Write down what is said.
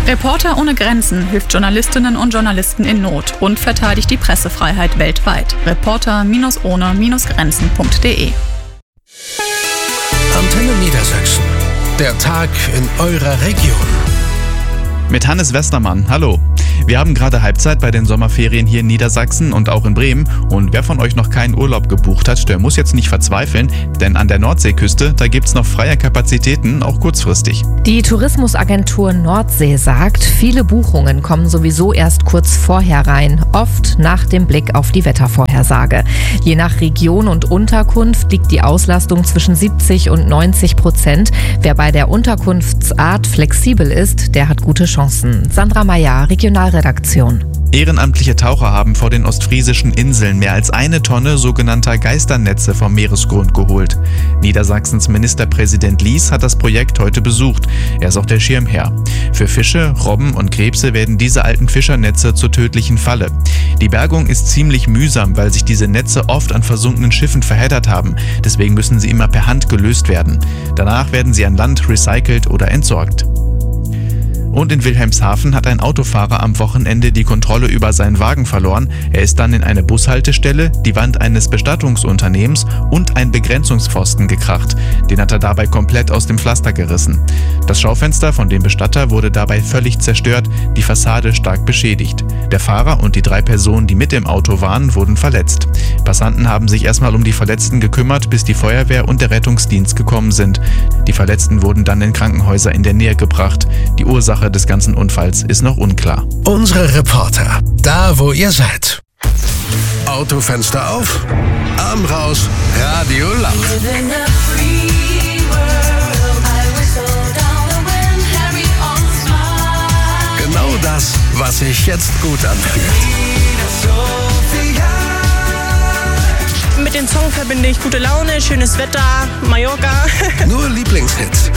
Reporter ohne Grenzen hilft Journalistinnen und Journalisten in Not und verteidigt die Pressefreiheit weltweit. Reporter-ohne-grenzen.de. Antenne Niedersachsen. Der Tag in eurer Region. Mit Hannes Westermann, hallo. Wir haben gerade Halbzeit bei den Sommerferien hier in Niedersachsen und auch in Bremen. Und wer von euch noch keinen Urlaub gebucht hat, der muss jetzt nicht verzweifeln, denn an der Nordseeküste, da gibt's noch freie Kapazitäten, auch kurzfristig. Die Tourismusagentur Nordsee sagt, viele Buchungen kommen sowieso erst kurz vorher rein, oft nach dem Blick auf die Wettervorhersage. Je nach Region und Unterkunft liegt die Auslastung zwischen 70% und 90%. Wer bei der Unterkunftsart flexibel ist, der hat gute Chancen. Sandra Meyer, Regionalredaktion. Ehrenamtliche Taucher haben vor den ostfriesischen Inseln mehr als 1 Tonne sogenannter Geisternetze vom Meeresgrund geholt. Niedersachsens Ministerpräsident Lies hat das Projekt heute besucht. Er ist auch der Schirmherr. Für Fische, Robben und Krebse werden diese alten Fischernetze zur tödlichen Falle. Die Bergung ist ziemlich mühsam, weil sich diese Netze oft an versunkenen Schiffen verheddert haben. Deswegen müssen sie immer per Hand gelöst werden. Danach werden sie an Land recycelt oder entsorgt. Und in Wilhelmshaven hat ein Autofahrer am Wochenende die Kontrolle über seinen Wagen verloren. Er ist dann in eine Bushaltestelle, die Wand eines Bestattungsunternehmens und einen Begrenzungspfosten gekracht. Den hat er dabei komplett aus dem Pflaster gerissen. Das Schaufenster von dem Bestatter wurde dabei völlig zerstört, die Fassade stark beschädigt. Der Fahrer und die 3 Personen, die mit dem Auto waren, wurden verletzt. Passanten haben sich erstmal um die Verletzten gekümmert, bis die Feuerwehr und der Rettungsdienst gekommen sind. Die Verletzten wurden dann in Krankenhäuser in der Nähe gebracht. Die Ursache des ganzen Unfalls ist noch unklar. Unsere Reporter, da wo ihr seid. Autofenster auf, Arm raus, Radio laut. Genau das, was sich jetzt gut anfühlt. Mit dem Song verbinde ich gute Laune, schönes Wetter, Mallorca. Nur Lieblingshits.